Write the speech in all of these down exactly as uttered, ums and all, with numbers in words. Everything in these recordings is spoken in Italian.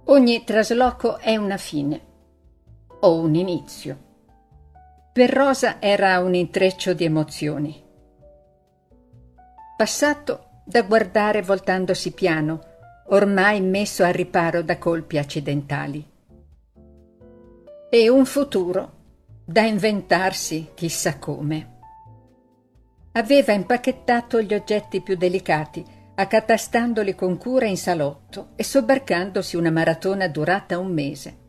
Ogni trasloco è una fine o un inizio. Per Rosa era un intreccio di emozioni. Passato da guardare voltandosi piano, ormai messo al riparo da colpi accidentali. E un futuro da inventarsi chissà come. Aveva impacchettato gli oggetti più delicati, accatastandoli con cura in salotto e sobbarcandosi una maratona durata un mese.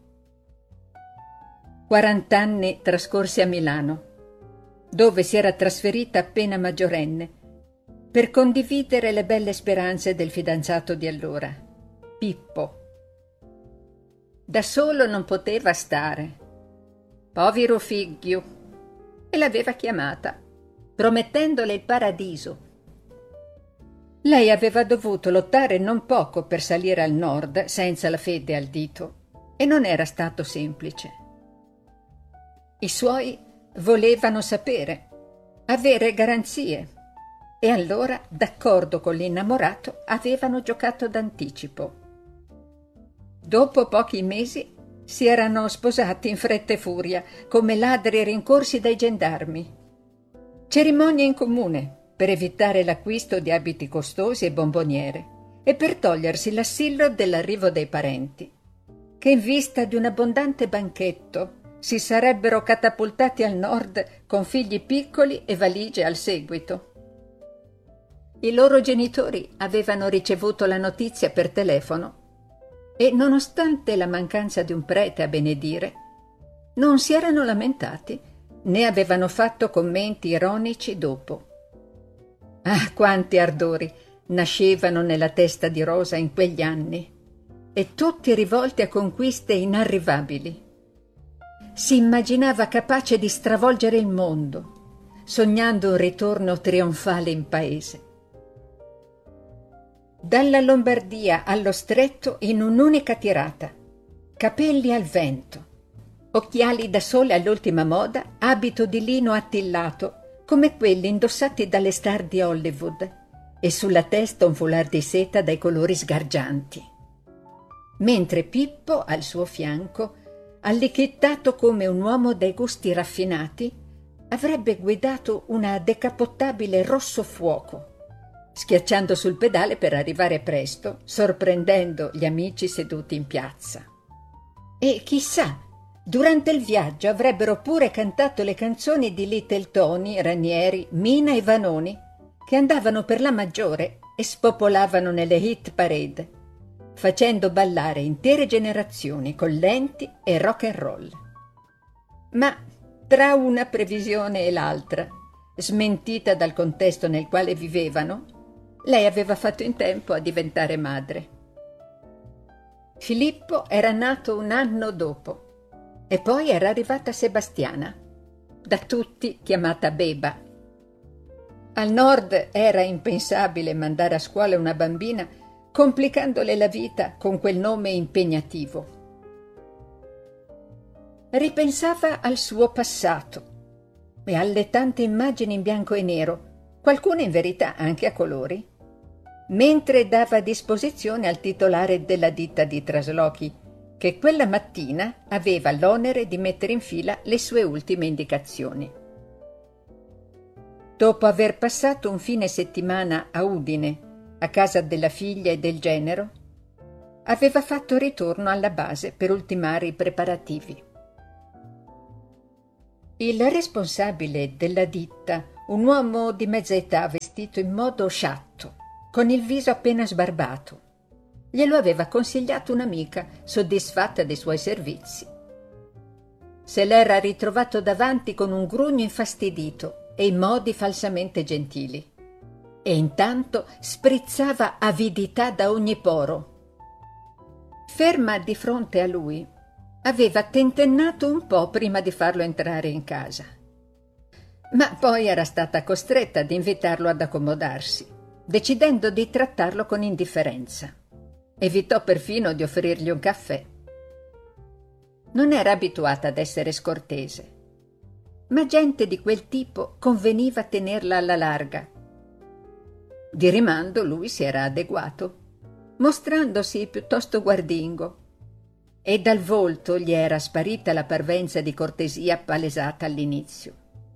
Quarant'anni trascorsi a Milano, dove si era trasferita appena maggiorenne, per condividere le belle speranze del fidanzato di allora, Pippo. Da solo non poteva stare. Povero figlio. E l'aveva chiamata, promettendole il paradiso. Lei aveva dovuto lottare non poco per salire al nord senza la fede al dito, e non era stato semplice. I suoi volevano sapere, avere garanzie, e allora, d'accordo con l'innamorato, avevano giocato d'anticipo. Dopo pochi mesi si erano sposati in fretta e furia, come ladri rincorsi dai gendarmi. Cerimonie in comune per evitare l'acquisto di abiti costosi e bomboniere e per togliersi l'assillo dell'arrivo dei parenti, che in vista di un abbondante banchetto si sarebbero catapultati al nord con figli piccoli e valigie al seguito. I loro genitori avevano ricevuto la notizia per telefono e, nonostante la mancanza di un prete a benedire, non si erano lamentati né avevano fatto commenti ironici dopo. Ah, quanti ardori nascevano nella testa di Rosa in quegli anni, e tutti rivolti a conquiste inarrivabili. Si immaginava capace di stravolgere il mondo, sognando un ritorno trionfale in paese. Dalla Lombardia allo Stretto in un'unica tirata, capelli al vento, occhiali da sole all'ultima moda, abito di lino attillato come quelli indossati dalle star di Hollywood, e sulla testa un foulard di seta dai colori sgargianti. Mentre Pippo, al suo fianco, allichettato come un uomo dai gusti raffinati, avrebbe guidato una decapottabile rosso fuoco, schiacciando sul pedale per arrivare presto, sorprendendo gli amici seduti in piazza. E chissà, durante il viaggio avrebbero pure cantato le canzoni di Little Tony, Ranieri, Mina e Vanoni, che andavano per la maggiore e spopolavano nelle hit parade, facendo ballare intere generazioni con lenti e rock and roll. Ma tra una previsione e l'altra, smentita dal contesto nel quale vivevano, lei aveva fatto in tempo a diventare madre. Filippo era nato un anno dopo, e poi era arrivata Sebastiana, da tutti chiamata Beba. Al nord era impensabile mandare a scuola una bambina complicandole la vita con quel nome impegnativo. Ripensava al suo passato e alle tante immagini in bianco e nero, qualcuna in verità anche a colori, mentre dava disposizione al titolare della ditta di traslochi, che quella mattina aveva l'onere di mettere in fila le sue ultime indicazioni. Dopo aver passato un fine settimana a Udine, a casa della figlia e del genero, aveva fatto ritorno alla base per ultimare i preparativi. Il responsabile della ditta, un uomo di mezza età vestito in modo sciatto, con il viso appena sbarbato, glielo aveva consigliato un'amica, soddisfatta dei suoi servizi. Se l'era ritrovato davanti con un grugno infastidito e i modi falsamente gentili, e intanto sprizzava avidità da ogni poro. Ferma di fronte a lui, aveva tentennato un po' prima di farlo entrare in casa, ma poi era stata costretta ad invitarlo ad accomodarsi, decidendo di trattarlo con indifferenza. Evitò perfino di offrirgli un caffè. Non era abituata ad essere scortese, ma gente di quel tipo conveniva tenerla alla larga. Di rimando lui si era adeguato, mostrandosi piuttosto guardingo, e dal volto gli era sparita la parvenza di cortesia palesata all'inizio.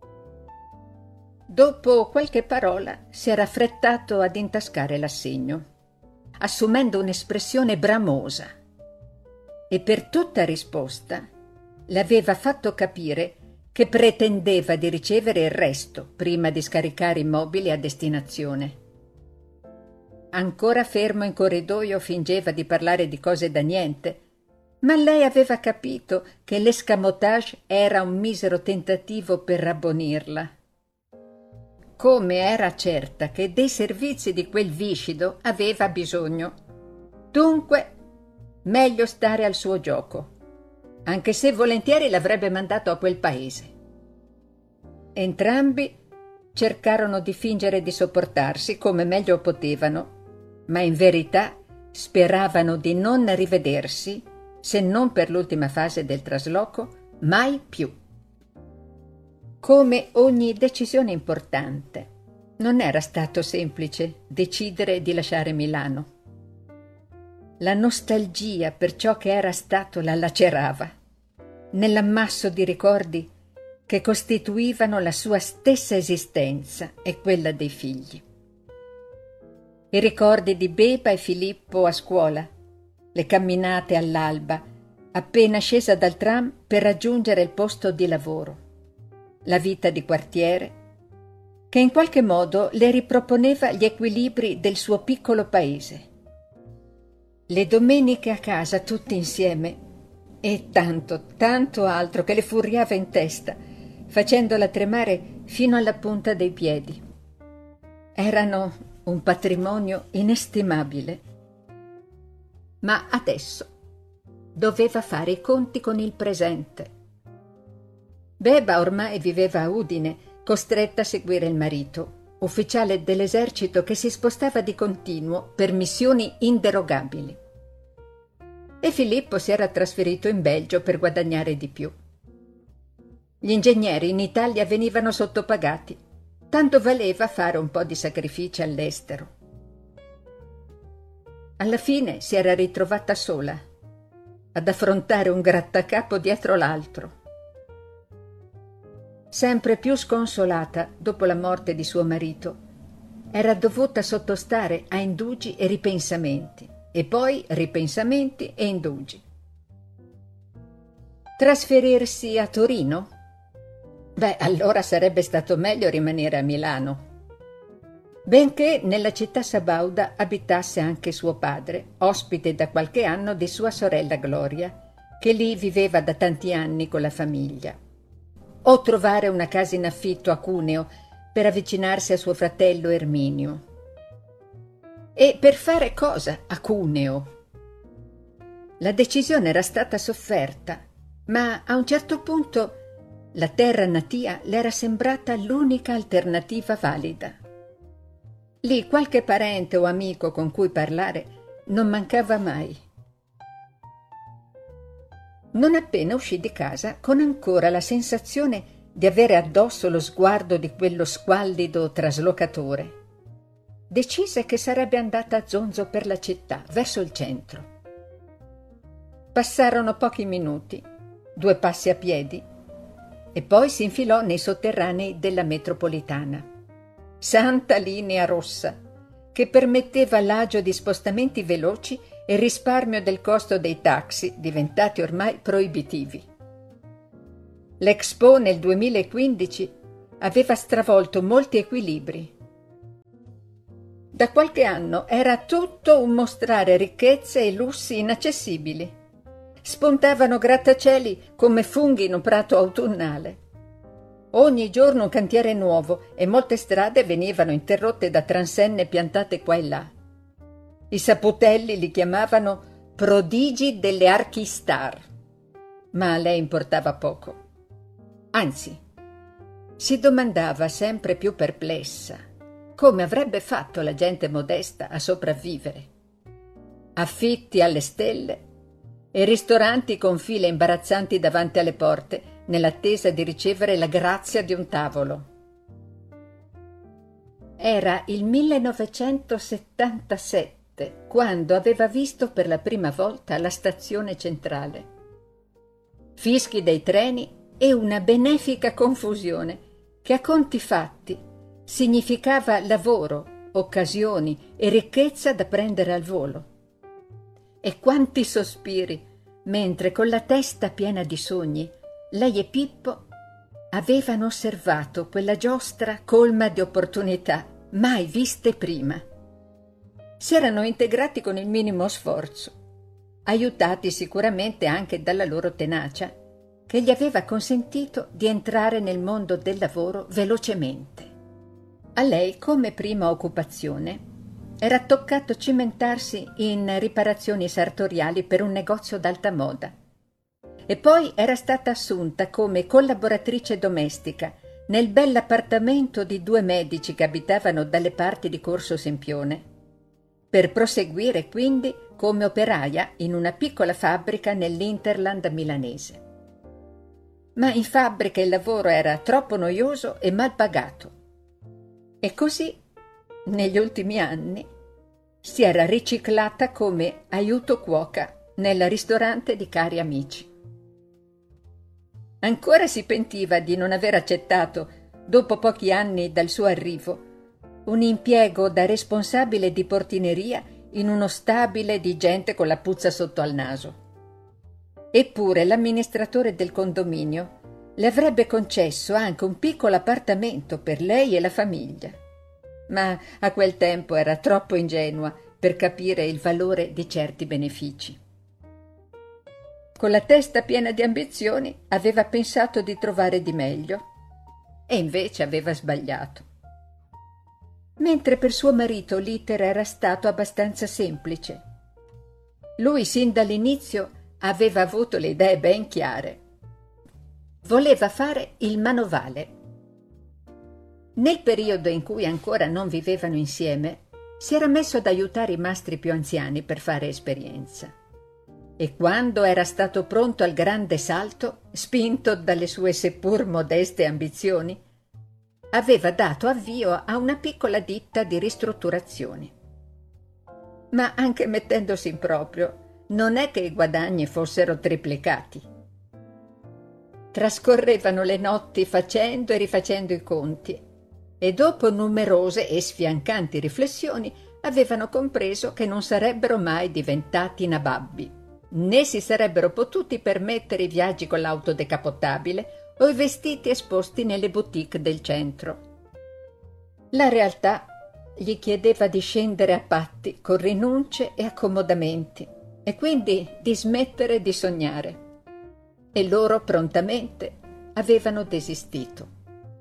Dopo qualche parola si era affrettato ad intascare l'assegno, assumendo un'espressione bramosa, e per tutta risposta le aveva fatto capire che pretendeva di ricevere il resto prima di scaricare i mobili a destinazione. Ancora fermo in corridoio fingeva di parlare di cose da niente, ma lei aveva capito che l'escamotage era un misero tentativo per rabbonirla. Come era certa che dei servizi di quel viscido aveva bisogno. Dunque, meglio stare al suo gioco, anche se volentieri l'avrebbe mandato a quel paese. Entrambi cercarono di fingere di sopportarsi come meglio potevano, ma in verità speravano di non rivedersi, se non per l'ultima fase del trasloco, mai più. Come ogni decisione importante, non era stato semplice decidere di lasciare Milano. La nostalgia per ciò che era stato la lacerava, nell'ammasso di ricordi che costituivano la sua stessa esistenza e quella dei figli. I ricordi di Beba e Filippo a scuola, le camminate all'alba, appena scesa dal tram per raggiungere il posto di lavoro, la vita di quartiere, che in qualche modo le riproponeva gli equilibri del suo piccolo paese. Le domeniche a casa tutti insieme e tanto, tanto altro che le furiava in testa, facendola tremare fino alla punta dei piedi. Erano un patrimonio inestimabile. Ma adesso doveva fare i conti con il presente. Beba ormai viveva a Udine, costretta a seguire il marito, ufficiale dell'esercito che si spostava di continuo per missioni inderogabili. E Filippo si era trasferito in Belgio per guadagnare di più. Gli ingegneri in Italia venivano sottopagati, tanto valeva fare un po' di sacrifici all'estero. Alla fine si era ritrovata sola, ad affrontare un grattacapo dietro l'altro. Sempre più sconsolata dopo la morte di suo marito, era dovuta sottostare a indugi e ripensamenti, e poi ripensamenti e indugi. Trasferirsi a Torino? Beh, allora sarebbe stato meglio rimanere a Milano. Benché nella città sabauda abitasse anche suo padre, ospite da qualche anno di sua sorella Gloria, che lì viveva da tanti anni con la famiglia. O trovare una casa in affitto a Cuneo per avvicinarsi a suo fratello Erminio. E per fare cosa a Cuneo? La decisione era stata sofferta, ma a un certo punto la terra natia le era sembrata l'unica alternativa valida. Lì qualche parente o amico con cui parlare non mancava mai. Non appena uscì di casa, con ancora la sensazione di avere addosso lo sguardo di quello squallido traslocatore, decise che sarebbe andata a zonzo per la città, verso il centro. Passarono pochi minuti, due passi a piedi, e poi si infilò nei sotterranei della metropolitana. Santa linea rossa, che permetteva l'agio di spostamenti veloci e il risparmio del costo dei taxi, diventati ormai proibitivi. L'Expo nel duemilaquindici aveva stravolto molti equilibri. Da qualche anno era tutto un mostrare ricchezze e lussi inaccessibili. Spuntavano grattacieli come funghi in un prato autunnale. Ogni giorno un cantiere nuovo e molte strade venivano interrotte da transenne piantate qua e là. I saputelli li chiamavano prodigi delle archistar, ma a lei importava poco. Anzi, si domandava sempre più perplessa come avrebbe fatto la gente modesta a sopravvivere. Affitti alle stelle e ristoranti con file imbarazzanti davanti alle porte nell'attesa di ricevere la grazia di un tavolo. Era il millenovecentosettantasette notte, quando aveva visto per la prima volta la stazione centrale. Fischi dei treni e una benefica confusione che a conti fatti significava lavoro, occasioni e ricchezza da prendere al volo. E quanti sospiri, mentre con la testa piena di sogni lei e Pippo avevano osservato quella giostra colma di opportunità mai viste prima. Si erano integrati con il minimo sforzo, aiutati sicuramente anche dalla loro tenacia, che gli aveva consentito di entrare nel mondo del lavoro velocemente. A lei, come prima occupazione, era toccato cimentarsi in riparazioni sartoriali per un negozio d'alta moda. E poi era stata assunta come collaboratrice domestica nel bell'appartamento di due medici che abitavano dalle parti di Corso Sempione, per proseguire quindi come operaia in una piccola fabbrica nell'Interland milanese. Ma in fabbrica il lavoro era troppo noioso e mal pagato. E così, negli ultimi anni, si era riciclata come aiuto cuoca nel ristorante di cari amici. Ancora si pentiva di non aver accettato, dopo pochi anni dal suo arrivo, un impiego da responsabile di portineria in uno stabile di gente con la puzza sotto al naso. Eppure l'amministratore del condominio le avrebbe concesso anche un piccolo appartamento per lei e la famiglia. Ma a quel tempo era troppo ingenua per capire il valore di certi benefici. Con la testa piena di ambizioni aveva pensato di trovare di meglio e invece aveva sbagliato. Mentre per suo marito l'iter era stato abbastanza semplice. Lui sin dall'inizio aveva avuto le idee ben chiare. Voleva fare il manovale. Nel periodo in cui ancora non vivevano insieme, si era messo ad aiutare i mastri più anziani per fare esperienza. E quando era stato pronto al grande salto, spinto dalle sue seppur modeste ambizioni, aveva dato avvio a una piccola ditta di ristrutturazioni. Ma anche mettendosi in proprio, non è che i guadagni fossero triplicati. Trascorrevano le notti facendo e rifacendo i conti e dopo numerose e sfiancanti riflessioni avevano compreso che non sarebbero mai diventati nababbi, né si sarebbero potuti permettere i viaggi con l'auto decappottabile o i vestiti esposti nelle boutique del centro. La realtà gli chiedeva di scendere a patti con rinunce e accomodamenti e quindi di smettere di sognare. E loro prontamente avevano desistito.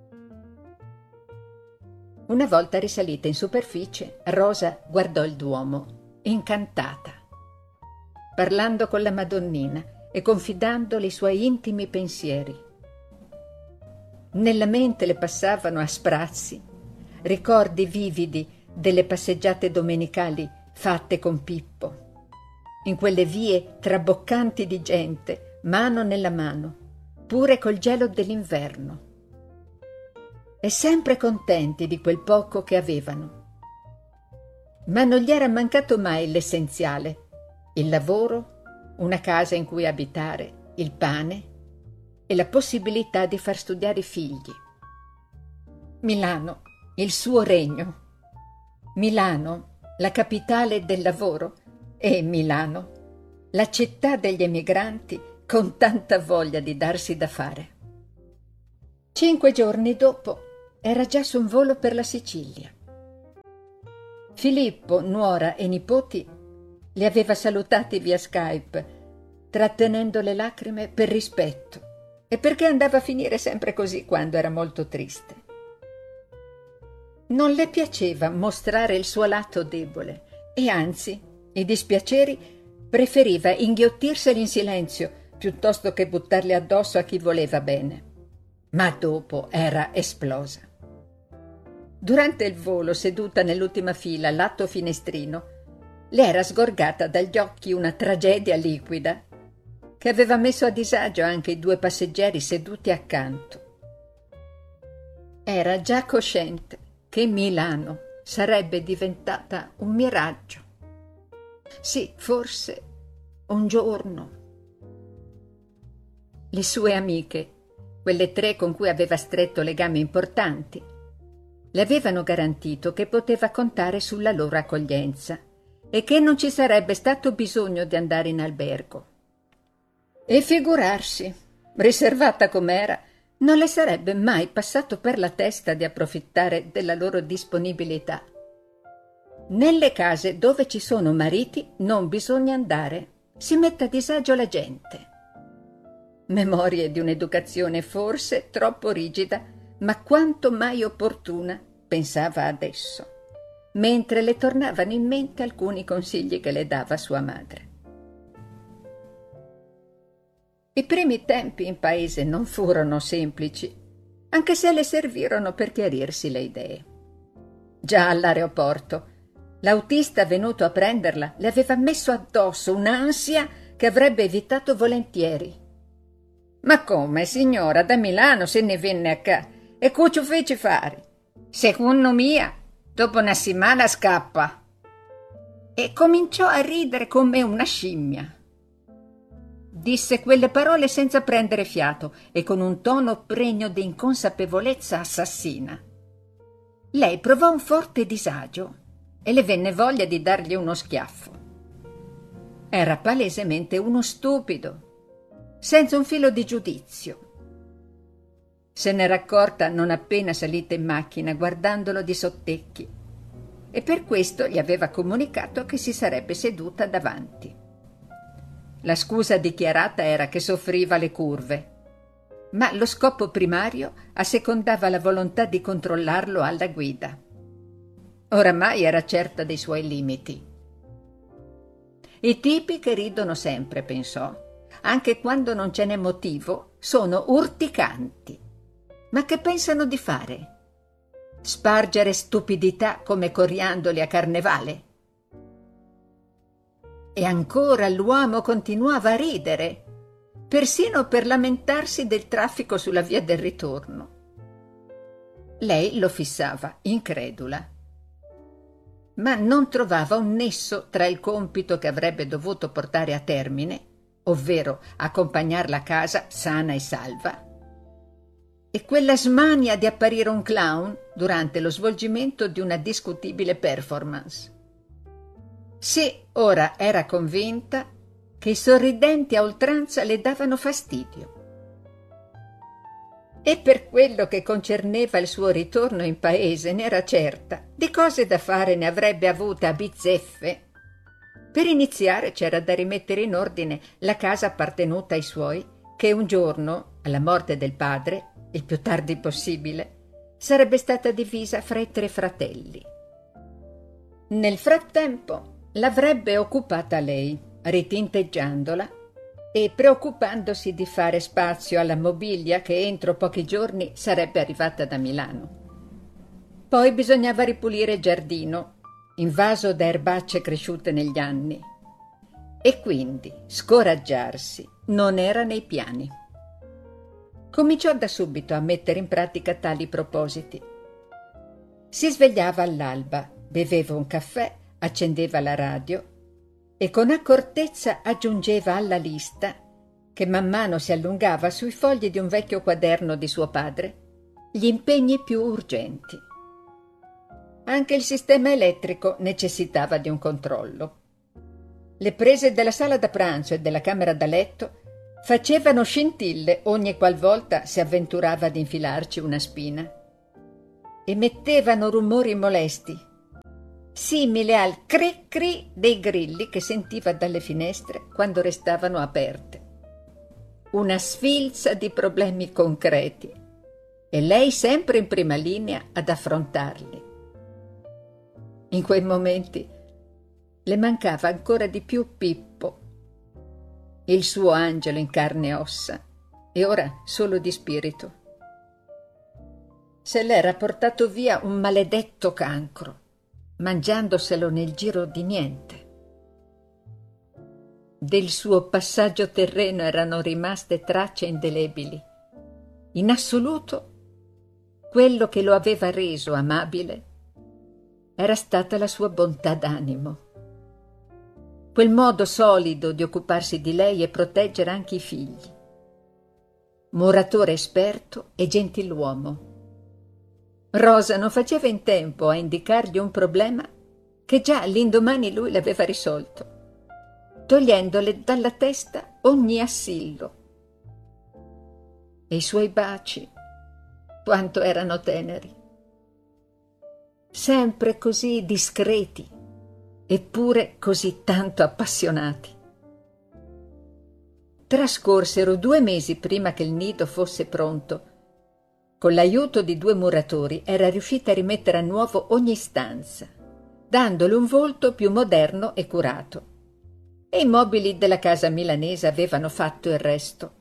Una volta risalita in superficie, Rosa guardò il Duomo, incantata. Parlando con la Madonnina e confidandole i suoi intimi pensieri. Nella mente le passavano a sprazzi ricordi vividi delle passeggiate domenicali fatte con Pippo, in quelle vie traboccanti di gente, mano nella mano, pure col gelo dell'inverno. E sempre contenti di quel poco che avevano. Ma non gli era mancato mai l'essenziale: il lavoro, una casa in cui abitare, il pane e la possibilità di far studiare i figli. Milano, il suo regno. Milano, la capitale del lavoro, e Milano, la città degli emigranti con tanta voglia di darsi da fare. Cinque giorni dopo era già su un volo per la Sicilia. Filippo, nuora e nipoti li aveva salutati via Skype, trattenendo le lacrime per rispetto e perché andava a finire sempre così quando era molto triste. Non le piaceva mostrare il suo lato debole e anzi, i dispiaceri preferiva inghiottirseli in silenzio piuttosto che buttarli addosso a chi voleva bene. Ma dopo era esplosa. Durante il volo, seduta nell'ultima fila, lato finestrino, le era sgorgata dagli occhi una tragedia liquida che aveva messo a disagio anche i due passeggeri seduti accanto. Era già cosciente che Milano sarebbe diventata un miraggio, Sì, forse un giorno. Le sue amiche, quelle tre con cui aveva stretto legami importanti, le avevano garantito che poteva contare sulla loro accoglienza e che non ci sarebbe stato bisogno di andare in albergo. E figurarsi, riservata com'era, non le sarebbe mai passato per la testa di approfittare della loro disponibilità. Nelle case dove ci sono mariti non bisogna andare, si mette a disagio la gente. Memorie di un'educazione forse troppo rigida, ma quanto mai opportuna, pensava adesso, mentre le tornavano in mente alcuni consigli che le dava sua madre. I primi tempi in paese non furono semplici, anche se le servirono per chiarirsi le idee. Già all'aeroporto, l'autista venuto a prenderla le aveva messo addosso un'ansia che avrebbe evitato volentieri. «Ma come, signora, da Milano se ne venne a ca e cosa fece fare? Secondo mia, dopo una settimana scappa». E cominciò a ridere come una scimmia. Disse quelle parole senza prendere fiato e con un tono pregno di inconsapevolezza assassina. Lei provò un forte disagio e le venne voglia di dargli uno schiaffo. Era palesemente uno stupido, senza un filo di giudizio. Se n'era accorta non appena salita in macchina, guardandolo di sottecchi, e per questo gli aveva comunicato che si sarebbe seduta davanti. La scusa dichiarata era che soffriva le curve, ma lo scopo primario assecondava la volontà di controllarlo alla guida. Oramai era certa dei suoi limiti. I tipi che ridono sempre, pensò, anche quando non ce n'è motivo, sono urticanti. Ma che pensano di fare? Spargere stupidità come coriandoli a carnevale? E ancora l'uomo continuava a ridere, persino per lamentarsi del traffico sulla via del ritorno. Lei lo fissava, incredula, ma non trovava un nesso tra il compito che avrebbe dovuto portare a termine, ovvero accompagnarla a casa sana e salva, e quella smania di apparire un clown durante lo svolgimento di una discutibile performance. Sì, ora era convinta che i sorridenti a oltranza le davano fastidio. E per quello che concerneva il suo ritorno in paese n'era certa, di cose da fare ne avrebbe avute a bizzeffe. Per iniziare c'era da rimettere in ordine la casa appartenuta ai suoi, che un giorno, alla morte del padre, il più tardi possibile, sarebbe stata divisa fra i tre fratelli. Nel frattempo l'avrebbe occupata lei, ritinteggiandola e preoccupandosi di fare spazio alla mobilia che entro pochi giorni sarebbe arrivata da Milano. Poi bisognava ripulire il giardino, invaso da erbacce cresciute negli anni, e quindi scoraggiarsi non era nei piani. Cominciò da subito a mettere in pratica tali propositi. Si svegliava all'alba, beveva un caffè, accendeva la radio e con accortezza aggiungeva alla lista, che man mano si allungava sui fogli di un vecchio quaderno di suo padre, gli impegni più urgenti. Anche il sistema elettrico necessitava di un controllo. Le prese della sala da pranzo e della camera da letto facevano scintille ogni qualvolta si avventurava ad infilarci una spina. Emettevano rumori molesti, simili al cri-cri dei grilli che sentiva dalle finestre quando restavano aperte. Una sfilza di problemi concreti, e lei sempre in prima linea ad affrontarli. In quei momenti le mancava ancora di più Pippo, il suo angelo in carne e ossa, e ora solo di spirito. Se l'era portato via un maledetto cancro, mangiandoselo nel giro di niente. Del suo passaggio terreno erano rimaste tracce indelebili. In assoluto, quello che lo aveva reso amabile era stata la sua bontà d'animo. quel modo solido di occuparsi di lei e proteggere anche i figli. Muratore esperto e gentiluomo. Rosa non faceva in tempo a indicargli un problema che già l'indomani lui l'aveva risolto, togliendole dalla testa ogni assillo. E i suoi baci, quanto erano teneri. Sempre così discreti, eppure così tanto appassionati. Trascorsero due mesi prima che il nido fosse pronto. Con l'aiuto di due muratori era riuscita a rimettere a nuovo ogni stanza, dandole un volto più moderno e curato. E i mobili della casa milanese avevano fatto il resto.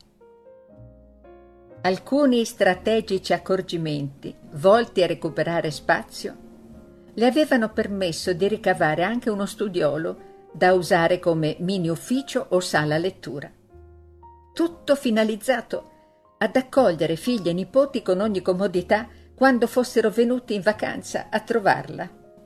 Alcuni strategici accorgimenti, volti a recuperare spazio, le avevano permesso di ricavare anche uno studiolo da usare come mini ufficio o sala lettura. Tutto finalizzato ad accogliere figli e nipoti con ogni comodità quando fossero venuti in vacanza a trovarla.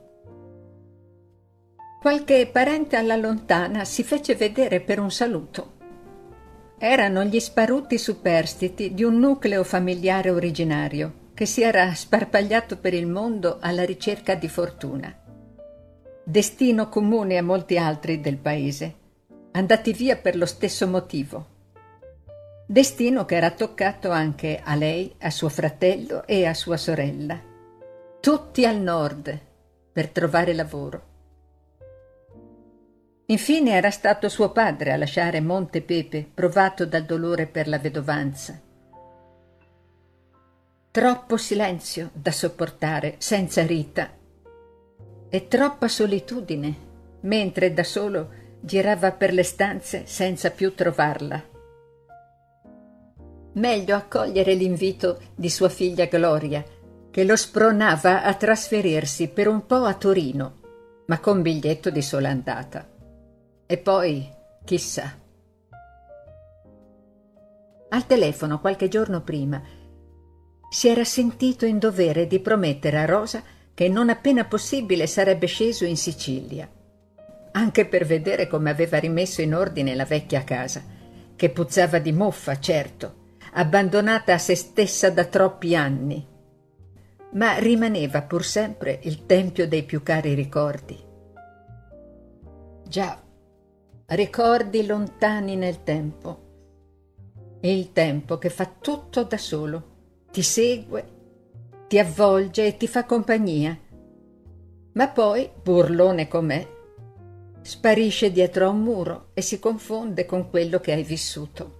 Qualche parente alla lontana si fece vedere per un saluto. Erano gli sparuti superstiti di un nucleo familiare originario che si era sparpagliato per il mondo alla ricerca di fortuna. Destino comune a molti altri del paese, andati via per lo stesso motivo. Destino che era toccato anche a lei, a suo fratello e a sua sorella. Tutti al nord per trovare lavoro. Infine era stato suo padre a lasciare Monte Pepe, provato dal dolore per la vedovanza. Troppo silenzio da sopportare senza Rita e troppa solitudine, mentre da solo girava per le stanze senza più trovarla. Meglio accogliere l'invito di sua figlia Gloria, che lo spronava a trasferirsi per un po' a Torino, ma con biglietto di sola andata. E poi, chissà. Al telefono, qualche giorno prima, si era sentito in dovere di promettere a Rosa che non appena possibile sarebbe sceso in Sicilia, anche per vedere come aveva rimesso in ordine la vecchia casa, che puzzava di muffa, certo, abbandonata a se stessa da troppi anni, ma rimaneva pur sempre il tempio dei più cari ricordi. Già, ricordi lontani nel tempo, e il tempo che fa tutto da solo, ti segue, ti avvolge e ti fa compagnia, ma poi, burlone com'è, sparisce dietro a un muro e si confonde con quello che hai vissuto.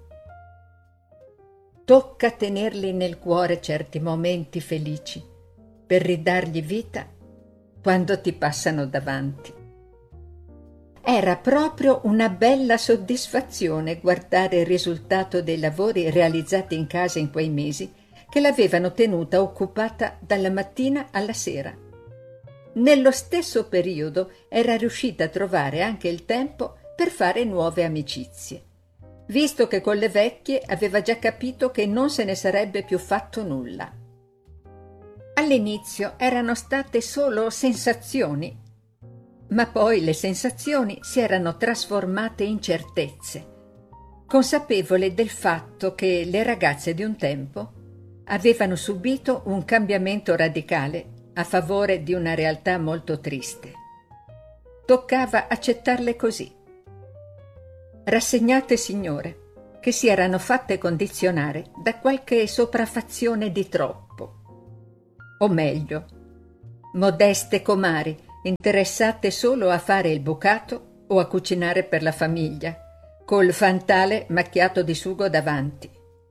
Tocca tenerli nel cuore certi momenti felici per ridargli vita quando ti passano davanti. Era proprio una bella soddisfazione guardare il risultato dei lavori realizzati in casa in quei mesi che l'avevano tenuta occupata dalla mattina alla sera. Nello stesso periodo era riuscita a trovare anche il tempo per fare nuove amicizie, visto che con le vecchie aveva già capito che non se ne sarebbe più fatto nulla. All'inizio erano state solo sensazioni, ma poi le sensazioni si erano trasformate in certezze, consapevole del fatto che le ragazze di un tempo avevano subito un cambiamento radicale a favore di una realtà molto triste. Toccava accettarle così. Rassegnate signore, che si erano fatte condizionare da qualche sopraffazione di troppo. O meglio, modeste comari interessate solo a fare il bucato o a cucinare per la famiglia, col fantale macchiato di sugo davanti.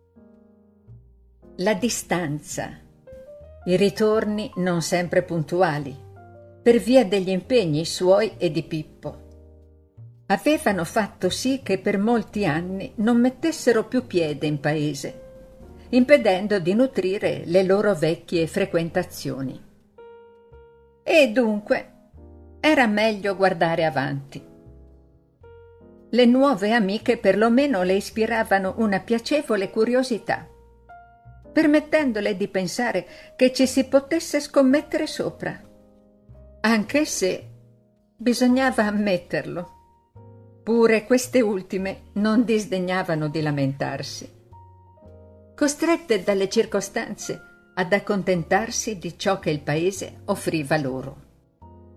La distanza, i ritorni non sempre puntuali, per via degli impegni suoi e di Pippo, avevano fatto sì che per molti anni non mettessero più piede in paese, impedendo di nutrire le loro vecchie frequentazioni. E dunque era meglio guardare avanti. Le nuove amiche perlomeno le ispiravano una piacevole curiosità, permettendole di pensare che ci si potesse scommettere sopra, anche se bisognava ammetterlo. Pure queste ultime non disdegnavano di lamentarsi, costrette dalle circostanze ad accontentarsi di ciò che il paese offriva loro.